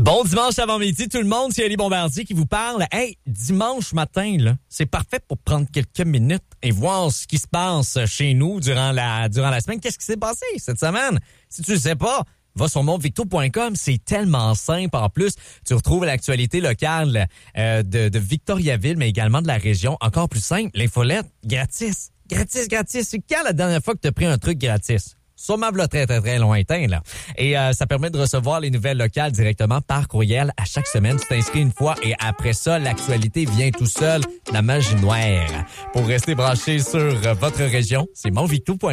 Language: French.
Bon dimanche avant-midi, tout le monde, c'est Ali Bombardier qui vous parle. Hey, dimanche matin, là, c'est parfait pour prendre quelques minutes et voir ce qui se passe chez nous durant la semaine. Qu'est-ce qui s'est passé cette semaine? Si tu le sais pas, va sur montvicto.com, c'est tellement simple. En plus, tu retrouves l'actualité locale de Victoriaville, mais également de la région. Encore plus simple, l'infolette, gratis. Gratis. C'est quand la dernière fois que tu as pris un truc gratis? Sûrement très, très, très lointain, là. Et ça permet de recevoir les nouvelles locales directement par courriel à chaque semaine. Tu t'inscris une fois et après ça, l'actualité vient tout seul. La magie noire. Pour rester branché sur votre région, c'est montvicto.com.